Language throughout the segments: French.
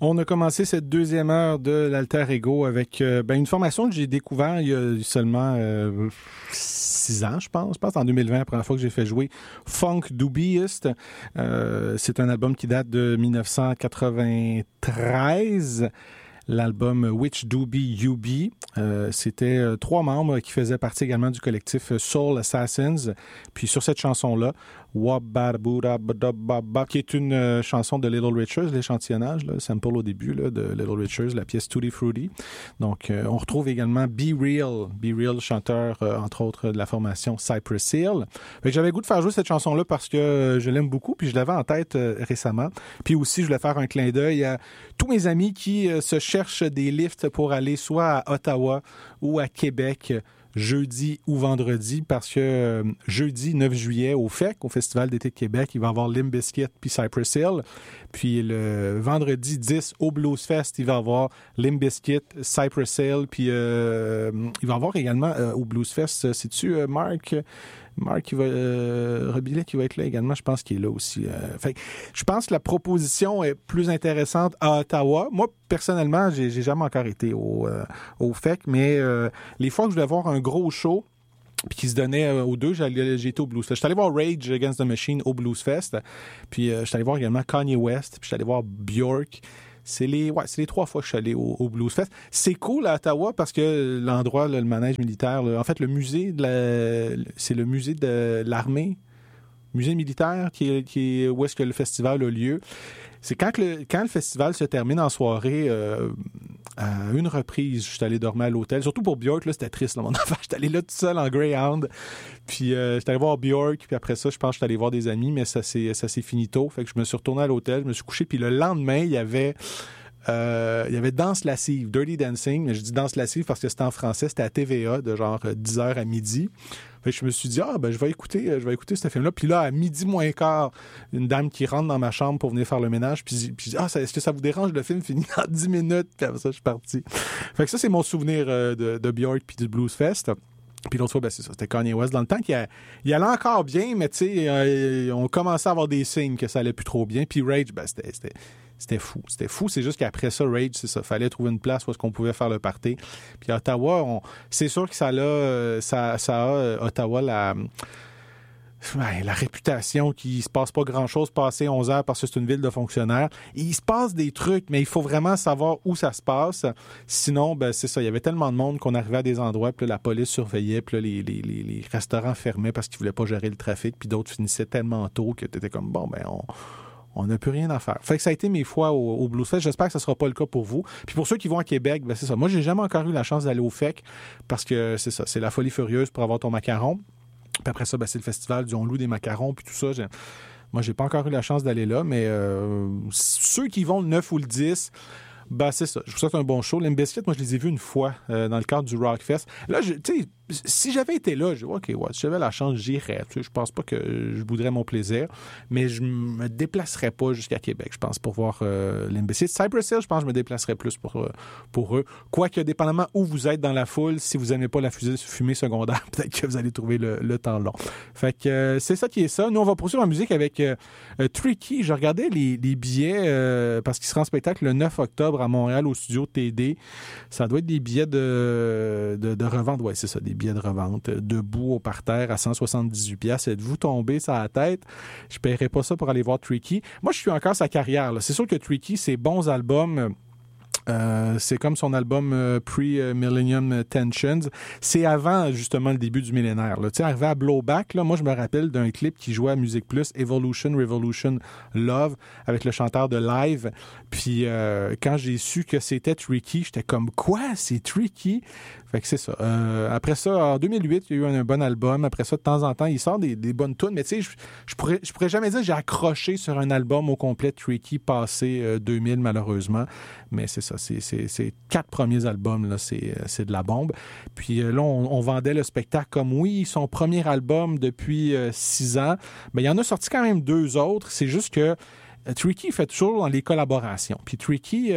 On a commencé cette deuxième heure de l'Alter Ego avec une formation que j'ai découvert il y a seulement 6 ans, je pense. Je pense en 2020, la première fois que j'ai fait jouer Funk Doobieist. C'est un album qui date de 1993. L'album Which Doobie You Be. C'était 3 membres qui faisaient partie également du collectif Soul Assassins. Puis sur cette chanson-là, qui est une chanson de Little Richards, l'échantillonnage, le sample au début là, de Little Richards, la pièce Tutti Frutti. Donc, on retrouve également Be Real, chanteur, entre autres, de la formation Cypress Hill. J'avais le goût de faire jouer cette chanson-là parce que je l'aime beaucoup, puis je l'avais en tête récemment. Puis aussi, je voulais faire un clin d'œil à tous mes amis qui se cherchent des lifts pour aller soit à Ottawa ou à Québec jeudi ou vendredi, parce que jeudi 9 juillet au FEC, au Festival d'été de Québec, il va y avoir Limp Bizkit puis Cypress Hill. Puis le vendredi 10 au Blues Fest, il va y avoir Limp Bizkit, Cypress Hill, puis il va y avoir également au Blues Fest, sais-tu Marc qui va Rebillet qui va être là également, je pense qu'il est là aussi. Fait je pense que la proposition est plus intéressante à Ottawa. Moi, personnellement, j'ai jamais encore été au FEC, mais les fois que je voulais voir un gros show puis qui se donnait aux deux, j'ai été au Blues Fest. J'étais allé voir Rage Against the Machine au Blues Fest, puis j'étais allé voir également Kanye West, puis j'étais allé voir Björk. C'est les 3 fois que je suis allé au Blues Fest. C'est cool à Ottawa parce que l'endroit, là, le manège militaire, là, en fait, le musée c'est le musée de l'armée, musée militaire qui est où est-ce que le festival a lieu. C'est quand le festival se termine en soirée, à une reprise, je suis allé dormir à l'hôtel. Surtout pour Björk, là, c'était triste, là, mon enfant. J'étais allé là tout seul en Greyhound. Puis j'étais allé voir Björk. Puis après ça, je pense que j'étais allé voir des amis, mais ça s'est fini tôt. Fait que je me suis retourné à l'hôtel, je me suis couché. Puis le lendemain, il y avait Danse lascive, Dirty Dancing. Mais je dis Danse lascive parce que c'était en français. C'était à TVA de genre 10h à midi. Fait que je me suis dit, je vais écouter ce film-là. Puis là, à midi moins quart, une dame qui rentre dans ma chambre pour venir faire le ménage. Puis je dis, est-ce que ça vous dérange? Le film finit en 10 minutes. Puis après ça, je suis parti. Fait que ça, c'est mon souvenir de Björk puis du Blues Fest. Puis l'autre fois, c'est ça, c'était Kanye West. Dans le temps il allait encore bien, mais tu sais, on commençait à avoir des signes que ça allait plus trop bien. Puis Rage, c'était fou. C'était fou. C'est juste qu'après ça, Rage, c'est ça. Fallait trouver une place où est-ce qu'on pouvait faire le party. Puis à Ottawa, c'est sûr que ça a Ottawa la réputation qu'il se passe pas grand-chose passé 11 heures parce que c'est une ville de fonctionnaires. Il se passe des trucs, mais il faut vraiment savoir où ça se passe. Sinon, c'est ça. Il y avait tellement de monde qu'on arrivait à des endroits, puis là, la police surveillait, puis là, les restaurants fermaient parce qu'ils voulaient pas gérer le trafic, puis d'autres finissaient tellement tôt que t'étais comme, on n'a plus rien à faire. Fait que ça a été mes fois au Blues Fest. J'espère que ça sera pas le cas pour vous. Puis pour ceux qui vont à Québec, c'est ça. Moi, j'ai jamais encore eu la chance d'aller au FEC parce que c'est ça. C'est la folie furieuse pour avoir ton macaron. Puis après ça, c'est le festival du On loue des macarons puis tout ça. Moi, j'ai pas encore eu la chance d'aller là, mais ceux qui vont le 9 ou le 10, c'est ça. Je vous souhaite un bon show. Limp Bizkit, moi, je les ai vus une fois dans le cadre du Rockfest. Là, tu sais, si j'avais été là, si j'avais la chance, j'irais. Tu sais, je pense pas que je bouderais mon plaisir, mais je me déplacerais pas jusqu'à Québec, je pense, pour voir Limp Bizkit. Cypress Hill, je pense que je me déplacerais plus pour eux. Quoique, dépendamment où vous êtes dans la foule, si vous n'aimez pas la fumée secondaire, peut-être que vous allez trouver le temps long. Fait que c'est ça qui est ça. Nous, on va poursuivre en musique avec Tricky. Je regardais les billets parce qu'il sera en spectacle le 9 octobre à Montréal au studio TD. Ça doit être des billets de revente. Ouais, c'est ça, des billets de revente. Debout au parterre à 178$. Êtes-vous tombé sur la tête? Je paierais pas ça pour aller voir Tricky. Moi, je suis encore sa carrière, là. C'est sûr que Tricky, ses bons albums... c'est comme son album Pre-Millennium Tensions. C'est avant, justement, le début du millénaire. Tu sais, arrivé à Blowback, là, moi, je me rappelle d'un clip qui jouait à Musique Plus, Evolution, Revolution, Love, avec le chanteur de Live. Puis, quand j'ai su que c'était Tricky, j'étais comme, quoi? C'est Tricky? Fait que c'est ça. Après ça, en 2008, il y a eu un bon album. Après ça, de temps en temps, il sort des bonnes tunes. Mais tu sais, je pourrais jamais dire que j'ai accroché sur un album au complet Tricky passé 2000, malheureusement. Mais c'est ça. C'est 4 premiers albums, là, c'est de la bombe. Puis là, on vendait le spectacle comme, oui, son premier album depuis 6 ans. Mais il y en a sorti quand même 2 autres. C'est juste que Tricky fait toujours dans les collaborations. Puis Tricky...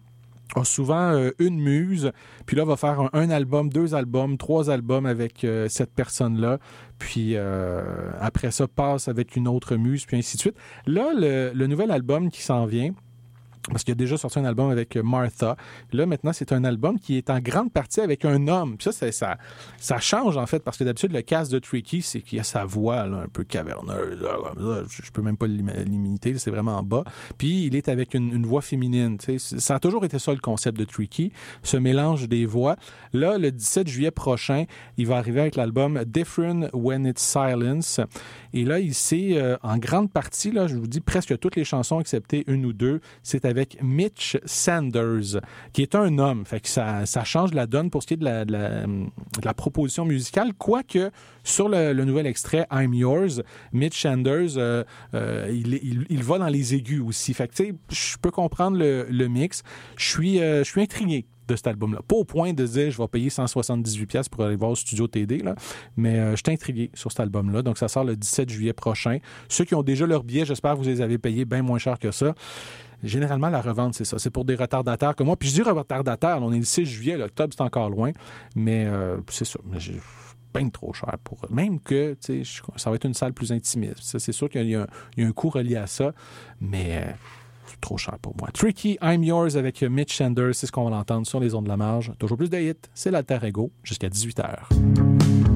a souvent une muse, puis là, va faire un album, 2 albums, 3 albums avec cette personne-là, puis après ça, passe avec une autre muse, puis ainsi de suite. Là, le nouvel album qui s'en vient, Parce qu'il a déjà sorti un album avec Martha. Là, maintenant, c'est un album qui est en grande partie avec un homme. Puis ça change, en fait, parce que d'habitude, le cast de Tricky, c'est qu'il a sa voix là, un peu caverneuse. Je peux même pas l'imiter, c'est vraiment en bas. Puis il est avec une voix féminine. Ça a toujours été ça, le concept de Tricky, ce mélange des voix. Là, le 17 juillet prochain, il va arriver avec l'album Different When It's Silence. Et là, il s'est, en grande partie, là, je vous dis presque toutes les chansons, excepté une ou deux, c'est avec Mitch Sanders, qui est un homme. Fait que ça change la donne pour ce qui est de la proposition musicale. Quoique, sur le nouvel extrait I'm Yours, Mitch Sanders, il va dans les aigus aussi. Fait que, tu sais, je peux comprendre le mix. Je suis intrigué de cet album-là. Pas au point de dire je vais payer 178$ pour aller voir au Studio TD, là, mais je suis intrigué sur cet album-là. Donc, ça sort le 17 juillet prochain. Ceux qui ont déjà leur billet, j'espère que vous les avez payés bien moins cher que ça. Généralement, la revente, c'est ça. C'est pour des retardataires comme moi. Puis je dis retardataires, on est le 6 juillet, l'octobre, c'est encore loin. Mais c'est ça. J'ai bien trop cher pour eux. Même que, tu sais, ça va être une salle plus intimiste. Ça, c'est sûr qu'il y a un coût relié à ça, mais c'est trop cher pour moi. Tricky, I'm Yours avec Mitch Sanders, c'est ce qu'on va l'entendre sur les ondes de la marge. Toujours plus de hits, c'est l'Alter Ego, jusqu'à 18h.